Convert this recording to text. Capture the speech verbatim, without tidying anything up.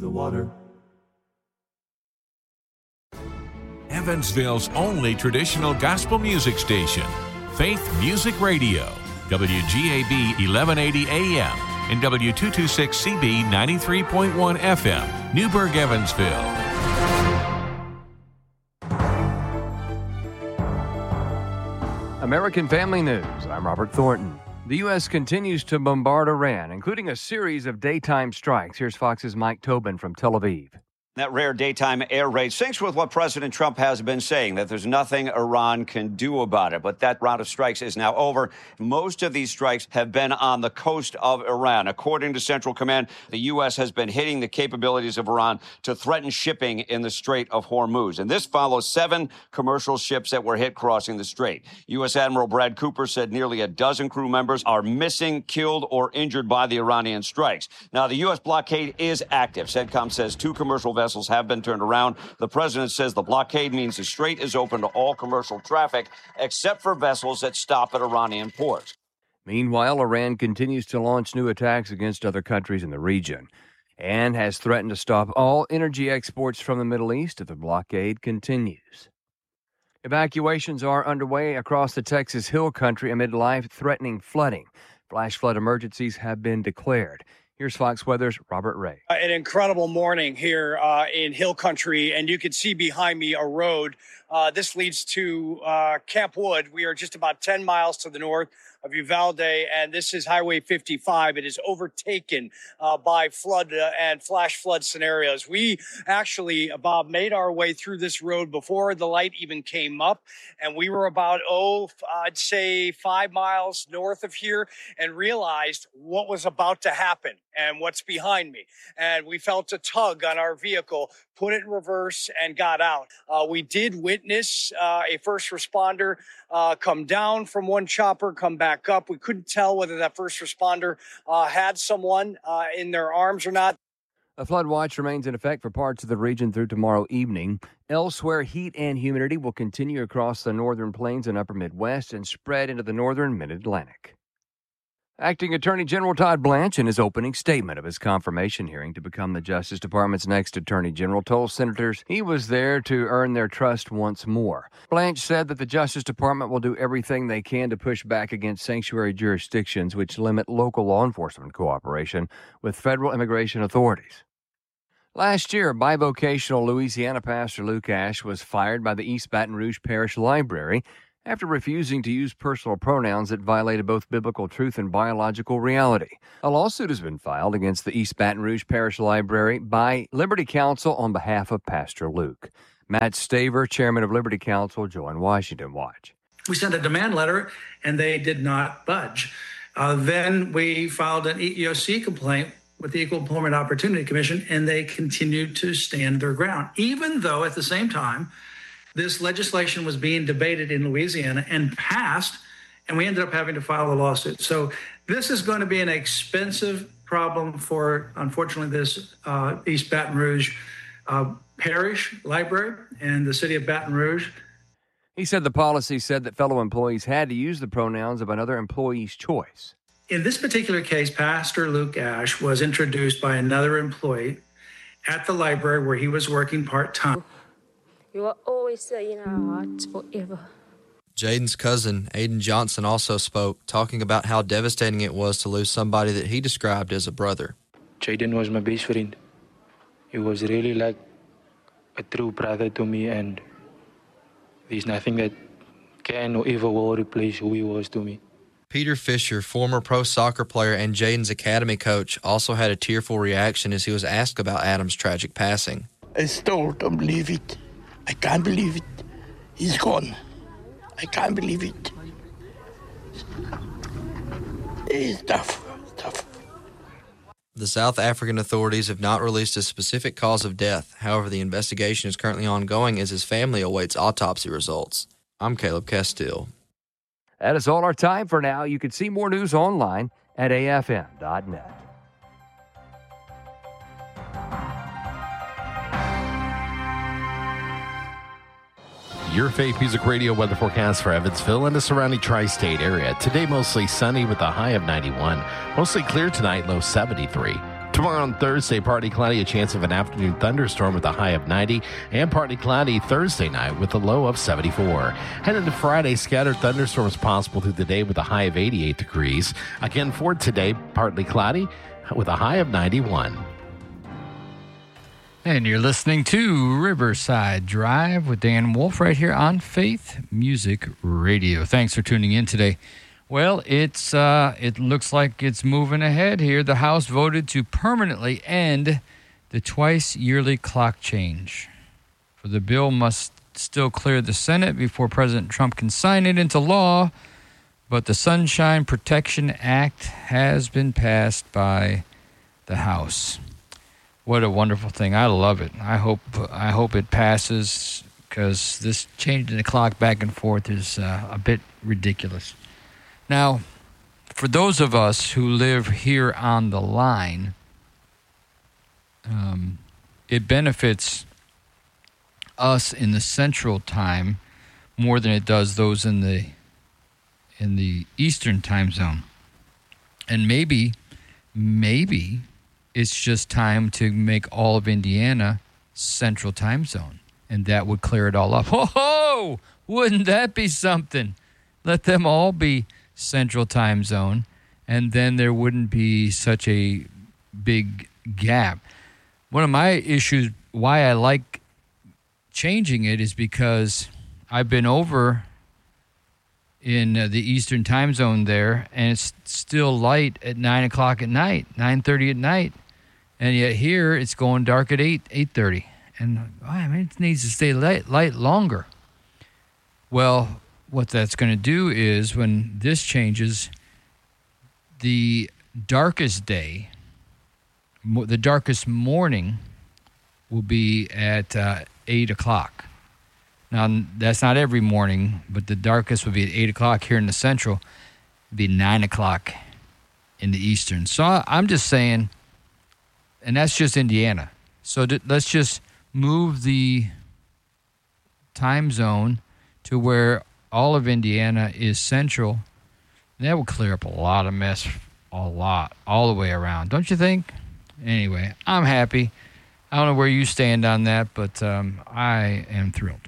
the water. Evansville's only traditional gospel music station, Faith Music Radio, W G A B eleven eighty A M and W two twenty-six C B ninety-three point one F M, Newburgh, Evansville. American Family News. I'm Robert Thornton. The U S continues to bombard Iran, including a series of daytime strikes. Here's Fox's Mike Tobin from Tel Aviv. That rare daytime air raid syncs with what President Trump has been saying, that there's nothing Iran can do about it. But that round of strikes is now over. Most of these strikes have been on the coast of Iran. According to Central Command, the U S has been hitting the capabilities of Iran to threaten shipping in the Strait of Hormuz. And this follows seven commercial ships that were hit crossing the strait. U S Admiral Brad Cooper said nearly a dozen crew members are missing, killed, or injured by the Iranian strikes. Now, the U S blockade is active. CENTCOM says two commercial vessels vessels have been turned around. The president says the blockade means the strait is open to all commercial traffic, except for vessels that stop at Iranian ports. Meanwhile, Iran continues to launch new attacks against other countries in the region and has threatened to stop all energy exports from the Middle East if the blockade continues. Evacuations are underway across the Texas Hill Country amid life-threatening flooding. Flash flood emergencies have been declared. Here's Fox Weather's Robert Ray. Uh, an incredible morning here uh, in Hill Country, and you can see behind me a road. Uh, this leads to uh, Camp Wood. We are just about ten miles to the north of Uvalde, and this is Highway fifty-five. It is overtaken uh, by flood uh, and flash flood scenarios. We actually, Bob, made our way through this road before the light even came up, and we were about, oh, I'd say five miles north of here and realized what was about to happen and what's behind me. And we felt a tug on our vehicle, put it in reverse, and got out. Uh, we did witness uh, a first responder uh, come down from one chopper, come back up. We couldn't tell whether that first responder uh, had someone uh, in their arms or not. A flood watch remains in effect for parts of the region through tomorrow evening. Elsewhere, heat and humidity will continue across the northern plains and upper Midwest and spread into the northern mid-Atlantic. Acting Attorney General Todd Blanche, in his opening statement of his confirmation hearing to become the Justice Department's next Attorney General, told senators he was there to earn their trust once more. Blanche said that the Justice Department will do everything they can to push back against sanctuary jurisdictions which limit local law enforcement cooperation with federal immigration authorities. Last year, bivocational Louisiana pastor Luke Ash was fired by the East Baton Rouge Parish Library after refusing to use personal pronouns that violated both biblical truth and biological reality. A lawsuit has been filed against the East Baton Rouge Parish Library by Liberty Counsel on behalf of Pastor Luke. Matt Staver, chairman of Liberty Counsel, joined Washington Watch. We sent a demand letter, and they did not budge. Uh, then we filed an E E O C complaint with the Equal Employment Opportunity Commission, and they continued to stand their ground, even though at the same time, this legislation was being debated in Louisiana and passed, and we ended up having to file a lawsuit. So this is going to be an expensive problem for, unfortunately, this uh, East Baton Rouge uh, Parish Library and the city of Baton Rouge. He said the policy said that fellow employees had to use the pronouns of another employee's choice. In this particular case, Pastor Luke Ash was introduced by another employee at the library where he was working part-time. You will always say in our hearts forever. Jaden's cousin, Aiden Johnson, also spoke, talking about how devastating it was to lose somebody that he described as a brother. Jaden was my best friend. He was really like a true brother to me, and there's nothing that can or ever will replace who he was to me. Peter Fisher, former pro soccer player and Jaden's academy coach, also had a tearful reaction as he was asked about Adam's tragic passing. I still don't believe it. I can't believe it. He's gone. I can't believe it. It's tough. Tough. The South African authorities have not released a specific cause of death. However, the investigation is currently ongoing as his family awaits autopsy results. I'm Caleb Castile. That is all our time for now. You can see more news online at A F M dot net. Your Faith Music Radio weather forecast for Evansville and the surrounding tri-state area. Today, mostly sunny with a high of ninety-one. Mostly clear tonight, low seventy-three. Tomorrow Tomorrow on Thursday, partly cloudy, a chance of an afternoon thunderstorm with a high of ninety, and partly cloudy Thursday night with a low of seventy-four. Heading to Friday, scattered thunderstorms possible through the day with a high of eighty-eight degrees. Again for today, partly cloudy with a high of ninety-one. And you're listening to Riverside Drive with Dan Wolf right here on Faith Music Radio. Thanks for tuning in today. Well, it's uh, it looks like it's moving ahead here. The House voted to permanently end the twice-yearly clock change. For the bill must still clear the Senate before President Trump can sign it into law, but the Sunshine Protection Act has been passed by the House. What a wonderful thing. I love it. I hope I hope it passes, because this changing the clock back and forth is uh, a bit ridiculous. Now, for those of us who live here on the line, um, it benefits us in the Central Time more than it does those in the in the Eastern Time Zone. And maybe, maybe it's just time to make all of Indiana Central Time Zone, and that would clear it all up. Ho ho! Wouldn't that be something? Let them all be Central Time Zone, and then there wouldn't be such a big gap. One of my issues, why I like changing it, is because I've been over in uh, the Eastern Time Zone there, and it's still light at nine o'clock at night, nine thirty at night, and yet here it's going dark at eight, eight thirty, and oh, I mean, it needs to stay light, light longer. Well, what that's going to do is, when this changes, the darkest day, mo- the darkest morning will be at uh, eight o'clock. Now, that's not every morning, but the darkest will be at eight o'clock here in the Central. It'll be nine o'clock in the Eastern. So I, I'm just saying, and that's just Indiana. So th- let's just move the time zone to where all of Indiana is Central. And that will clear up a lot of mess, a lot, all the way around. Don't you think? Anyway, I'm happy. I don't know where you stand on that, but um, I am thrilled.